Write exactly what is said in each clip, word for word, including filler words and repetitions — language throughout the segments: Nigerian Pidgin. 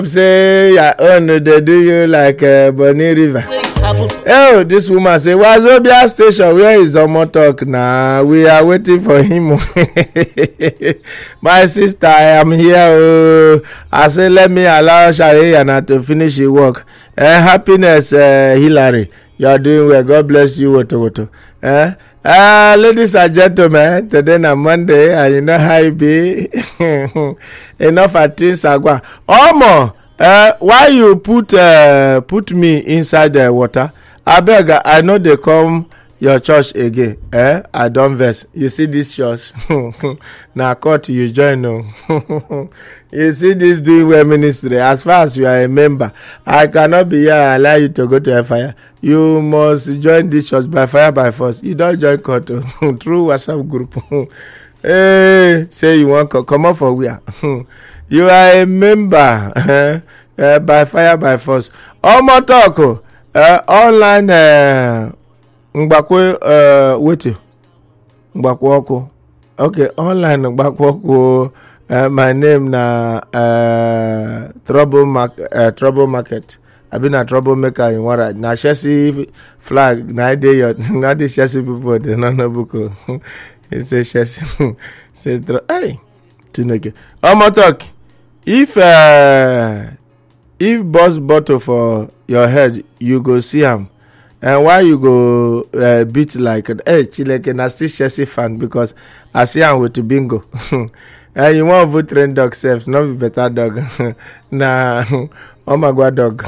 say your own they do you like uh, Bonny River. Oh, this woman say Wazobia station, where is Omo talk now? We are waiting for him. My sister, I am here. Oh, I say let me allow Shariana to finish your work. Uh, happiness, uh, Hillary, you are doing well. God bless you, Woto Woto. Uh, uh, ladies and gentlemen, today na Monday, and you know how it be. Enough at things agwa. Omo. Uh, why you put uh, put me inside the water? Abeg, I know they come your church again. Eh? I don't vex. You see this church? Now court you join. No. You see this doing well ministry. As far as you are a member, I cannot be here and allow you to go to a fire. You must join this church by fire by force. You don't join court through WhatsApp group. Hey, say you want to come up for where? You are a member uh, uh, by fire by force. Omo talk uh, online uh, Ngbakwe uh, wait Ngbakwoko. Okay, online Ngbakwoko. Uh, my name na uh, trouble market. Uh, trouble market. I been a troublemaker in Wara. Na Chelsea flag. Na dey your. Na the Chelsea people. They no know buko. It's a Chelsea. Say hey, Tineke. Omo talk. If uh, if boss bottle for your head, you go see him. And why you go uh, beat like hey Chileke na still Chelsea fan because I see him with the bingo. And you want to vote train dog self, not be better dog. Nah, oh my god dog.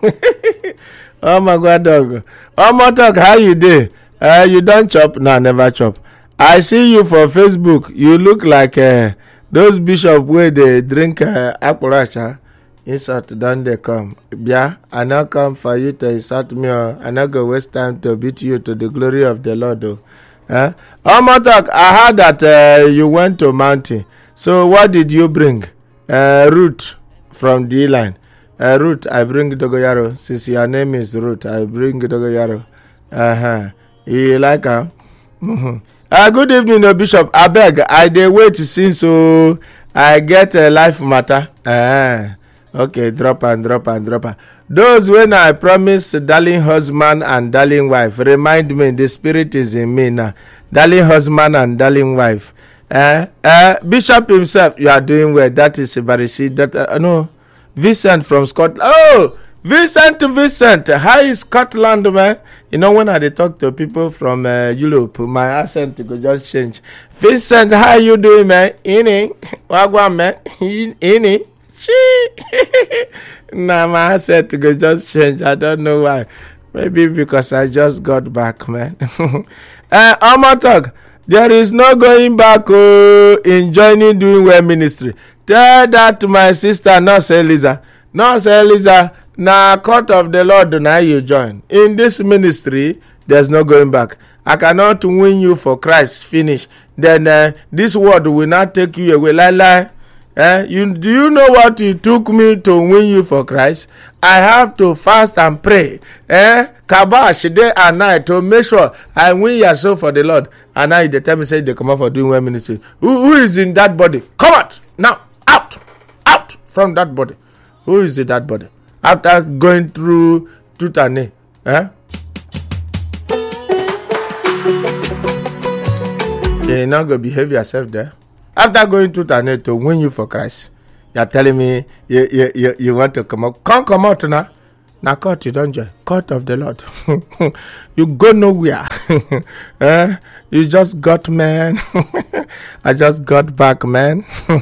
Oh my god dog. Oh my dog, how you dey? Uh, you don't chop? Nah, never chop. I see you for Facebook. You look like uh, those bishop where they drink uh, Akuracha. Insult don't they come? Yeah, I now come for you to insult me. Or I now go waste time to beat you to the glory of the Lord. Oh, uh, oh my talk. I heard that uh, you went to mountain. So what did you bring? Uh, root from D line. Uh, root. I bring Dogoyaro. Since your name is Root, I bring Dogoyaro. Uh huh. You like her? Mm-hmm. Uh, good evening, no Bishop. I beg. I dey wait since so I get a life matter. Uh, okay, drop and drop and drop. And. Those when I promise darling husband and darling wife, remind me the spirit is in me now. Darling husband and darling wife. Uh, uh, Bishop himself, you are doing well. That is Ibarisi. That uh, no, Vincent from Scotland. Oh, Vincent, Vincent. How is Scotland, man? You know when I dey talk to people from uh, Europe, my accent go just change. Vincent, how you doing, man? Ini, wagwan, man. Ini, she. Nah, my accent go just change. I don't know why. Maybe because I just got back, man. uh, I'ma talk. There is no going back oh, in joining doing well ministry. Tell that to my sister, Nurse Eliza. Nurse Eliza, na court of the Lord now you join. In this ministry, there's no going back. I cannot win you for Christ. Finish. Then uh, this word will not take you away. Lie, lie. Eh? You, do you know what it took me to win you for Christ? I have to fast and pray. Eh? Kabash day and night to make sure I win your soul for the Lord. And now the time say they come out for doing well ministry. Who, who is in that body? Come out now, out, out from that body. Who is in that body? After going through tooth and nail, eh? You're not gonna behave yourself there. After going through tooth and nail to win you for Christ, you're telling me you you you, you want to come out? Can't come out now. Now court you don't join. Court of the Lord. You go nowhere. eh? You just got, man. I just got back, man.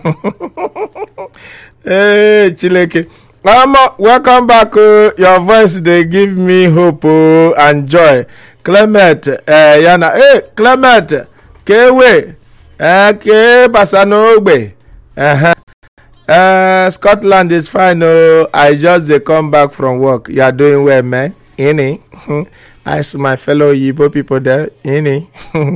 Hey, Chileke. Um, welcome back. Uh, your voice, they give me hope uh, and joy. Clement, uh, Yana. Hey, Clement. Kewe. Uh, Ke Basanogbe. Uh-huh. Uh, Scotland is fine. Oh, I just they come back from work. You are doing well, man. Ini. I see my fellow Yibo people there. Ini.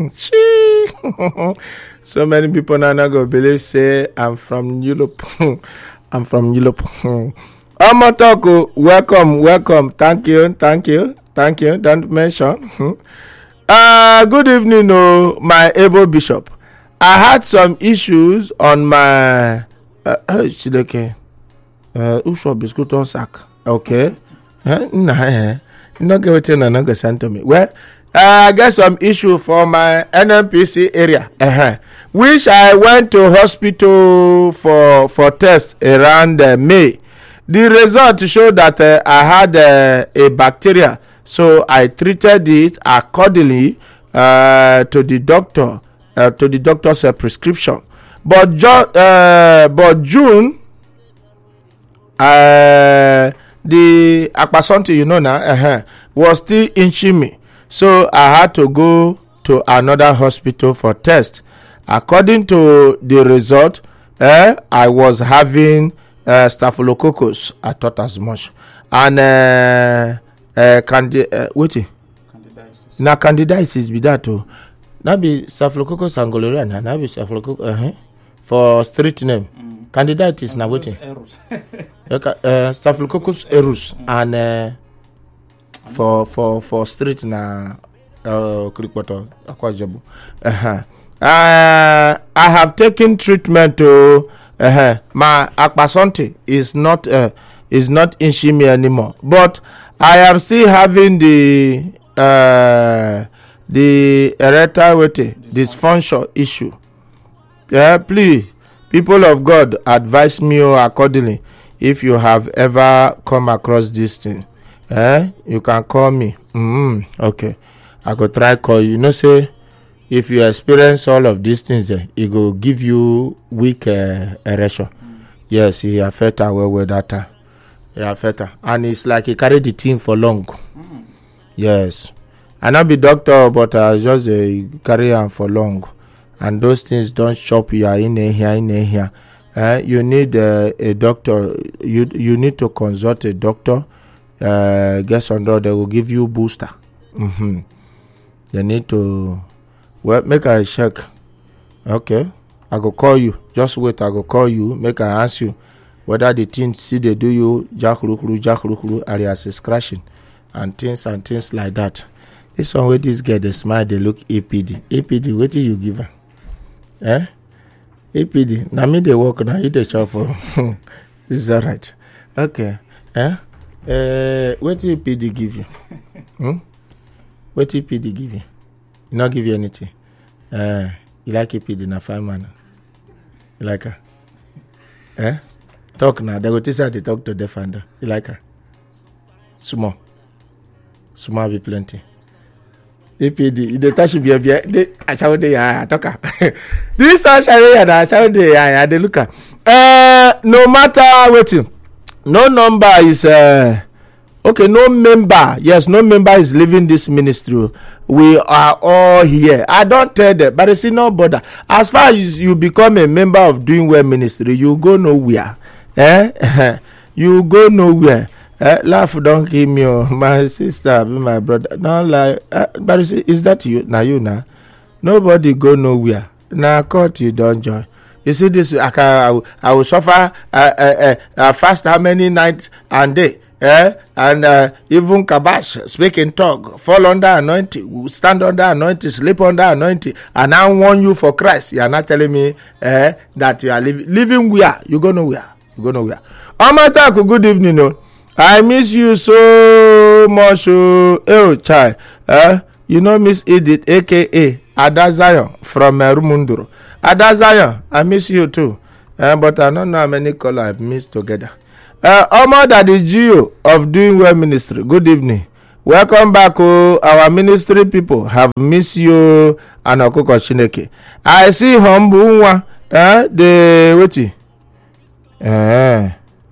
So many people now not gonna believe say I'm from Europe. I'm from Europe. Omotoko, welcome, welcome. Thank you, thank you, thank you. Don't mention. Uh, good evening, oh, my able bishop. I had some issues on my. Uh, oh, okay. Uh, who shop biscuit on sack? Okay. Huh? Nah, eh. You not get what you not get sent to me. Well, uh, I get some issue for my N M P C area. Uh-huh. Which I went to hospital for for test around uh, May. The result showed that uh, I had uh, a bacteria, so I treated it accordingly uh, to the doctor, uh, to the doctor's uh, prescription. But jo- uh, but June, uh, the Akpasonti, you know now, uh-huh, was still inching me, so I had to go to another hospital for test. According to the result, uh, I was having uh, staphylococcus. I thought as much, and uh, uh, candi- uh, wait, candidiasis. Now candidiasis be that too. Now be staphylococcus and gonorrhea. Now be staphylococcus. Uh-huh. For street name, mm. Candidiasis now waiting. uh, Staphylococcus aureus mm. and uh, for for for street na uh Krikwato Akwajabu. Uh-huh. Uh, I have taken treatment to uh, my Akpasonti is not uh, is not inching me anymore, but I am still having the uh, the erectile dysfunction issue. Yeah, please, people of God, advise me accordingly. If you have ever come across this thing, eh, you can call me. Mm-hmm. Okay, I go try call you. You know, say if you experience all of these things, eh, it will give you weak uh, erection. Mm. Yes, he affect her well with that time. He affect her, and it's like he carried the thing for long. Mm. Yes, I not be doctor, but I just uh, carry on for long. And those things don't chop you in here, in here. Uh, you need uh, a doctor. You you need to consult a doctor. Uh, get some doctor, they will give you booster. Mm-hmm. They need to well make a check. Okay, I go call you. Just wait, I go call you. Make I ask you whether the things see they do you jack rukuru, jack rukuru, areas scratching, and things and things like that. This one where this girl they smile, they look A P D. A P D, what do you give her? Eh? A P D. Now me they work now. You they chop for. Is that right? Okay. Eh? Uh, what did A P D give you? hmm? What did A P D give you? You not give you anything. Uh, you like A P D na five man. You like her? Eh? Talk now. They go to say they talk to defender. You like her? Small. Small be plenty. A P D, the touch be a bit. I shall de ya talker. This are Sharia, I shall de ya de look at. Uh, no matter waiting, no number is uh okay. No member, yes, no member is leaving this ministry. We are all here. I don't tell them, but you see, no bother. As far as you become a member of Doing Well Ministry, you go nowhere. Eh, you go nowhere. Uh, laugh don't kill me, oh. My sister, my brother. No lie, uh, but see, is that you? Now you now. Nobody go nowhere. Now court you don't join. You see this? I can. I will, I will suffer. Uh, uh, uh, uh, fast how many nights and day? Eh? And uh, even Kabash speaking talk, fall under anointing, stand under anointing, sleep under anointing, and I warn you for Christ. You are not telling me eh, that you are living living where you go nowhere. You go nowhere. Amataku, good evening, no. I miss you so much, oh, oh child. Uh, you know Miss Edith, aka Ada Zion from uh, Rumunduro. Ada Zion, I miss you too. Uh, but I don't know how many color I've missed together. Uh, Omo Daddy Gio of Doing Well Ministry. Good evening. Welcome back, oh, our ministry people have missed you and Okoko Chineke. I see Humbu uh, the wait. Uh,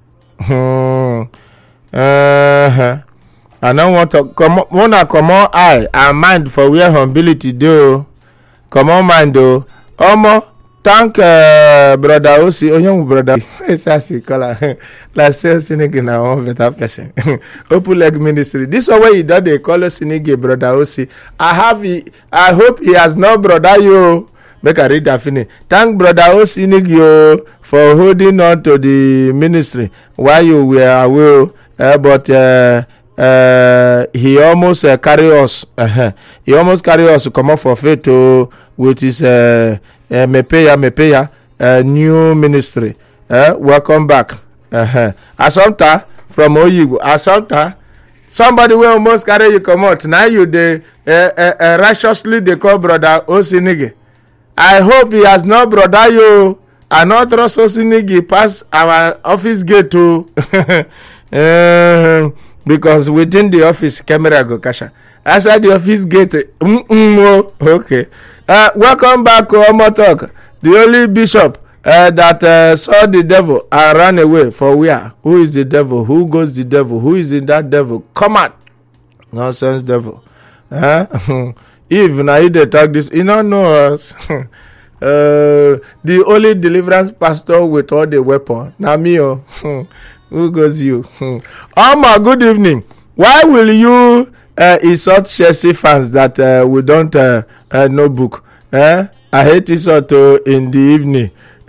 hmm. Uh-huh. I don't want to come wanna come on eye and mind for where humility do. Come on mind though. Omo, thank uh, brother Osi, oh young brother. It's as he call her. Like say Sinigi na one better person. Open leg ministry. This one where you don't they call Sinigi brother Osi. I have I hope he has no brother you. Make I read that finish. Thank brother Osinigio for holding on to the ministry while you were away. Uh, but uh, uh, he almost uh, carry us. Uh-huh. He almost carry us to come up for faith to with his uh, uh, Mepeya Mepeya uh, new ministry. Uh, welcome back. uh-huh. Assumpta from Oyigbo. Assumpta, somebody wey almost carry you comot. Now you dey uh, uh, uh, righteously dey call brother Osinige. I hope he has not brother you and not trust Osinige pass our office gate too. uh, because within the office camera go kasha. Outside the office gate, mm, mm, oh, okay. Uh, welcome back to Omo Talk. The only bishop uh, that uh, saw the devil and ran away for where? Who is the devil? Who goes the devil? Who is in that devil? Come out. Nonsense devil. Uh, if now you dey talk this, you don't know us. uh, the only deliverance pastor with all the weapon. Now me, oh. Who goes you? Omo, good evening. Why will you uh, insult Chelsea fans that uh, we don't uh, uh, know book? Eh? I hate insult uh, in the evening.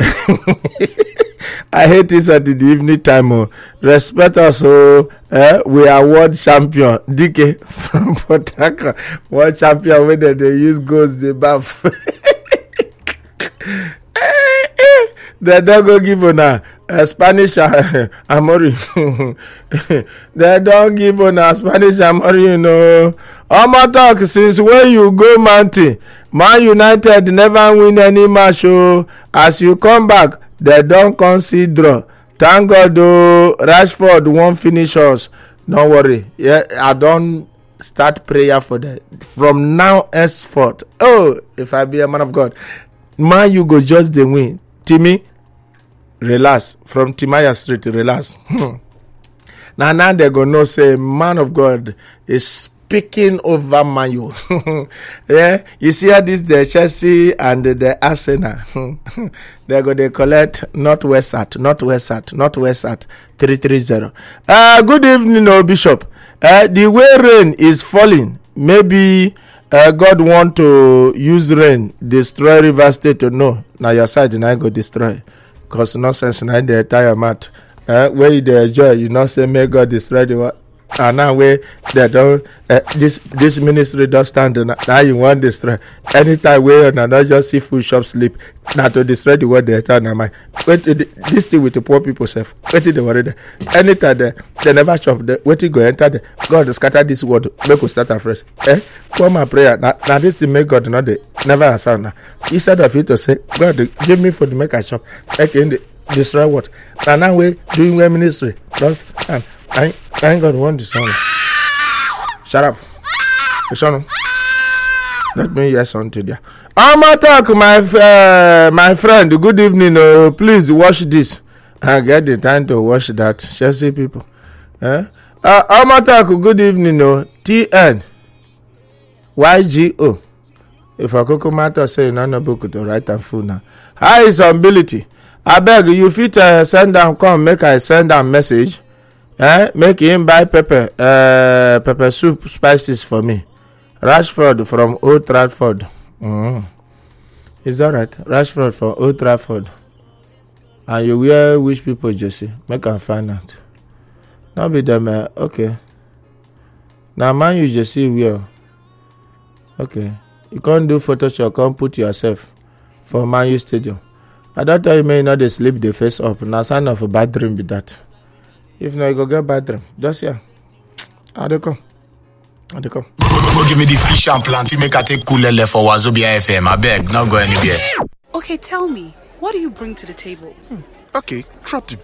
I hate insult in the evening time. Oh. Respect us. Oh. Eh? We are world champion. D K from Port Harcourt. World champion when they, they use goals, they buff. They don't go give on a uh, Spanish uh, Amori. They don't give on a Spanish Amori, you know. Omo Talk, since when you go mountain, Man United never win any match. Oh. As you come back, they don't consider. Thank God, oh, Rashford won't finish us. Don't worry. Yeah, I don't start prayer for that. From now henceforth. Oh, if I be a man of God. Man, you go just the win. Timmy, relax. From Timaya Street, relax. now, now they go know say man of God is speaking over Mayu. Yeah, you see how this the Chelsea and the, the Arsenal. They go they collect not West at, not West at, not West at three three zero. Uh, good evening, oh, Bishop. Uh, the way rain is falling, maybe. Uh, God want to use rain destroy River State to know. Now your side now go destroy. Cause nonsense now the entire mat. Uh, where you dey enjoy, you not say may God destroy the what. And now where they don't uh, this this ministry don't stand now, now you want destroy. Anytime where you not just see food shop sleep. Now to destroy the world the entire now my wait this thing with the poor people self. Wait till they worry there. Anytime they, they never chop the wait till go enter the God scatter this world make us start afresh. Eh? For my prayer now, now this thing make God not the never answer now. Instead of it to say God give me food make I chop. Okay, in the destroy what? Now now we doing where ministry. Just and I I ain't God want this song. Shut up. Listen. Let me hear something there. Omo Talk, my uh, my friend. Good evening. Uh, please watch this. I get the time to watch that. Chelsea people. Eh? Uh, Omo Talk. Good evening. Uh, T N Y G O. If I could come out say no no book to write and full now. How is ability? I beg you fit uh, send down come make I send down message. Eh? Make him buy pepper, uh, pepper soup spices for me. Rashford from Old Trafford. Mm. Is that right? Rashford from Old Trafford. And you wear which people, Jesse? Make I find out. Not be them. Uh, okay. Now, man, you Jesse wear. Okay. You can't do Photoshop. Can't put yourself for Man U Stadium. At that time, you may not they sleep the face up. Now, sign of a bad dream be that. If not, you go get bad dream. Just here. I don't come. I don't come. Go give me the fish and plenty. Make I take Kulele for Wazobia F M. I beg, not go anywhere. Okay, tell me, what do you bring to the table? Hmm. Okay, drop the beat.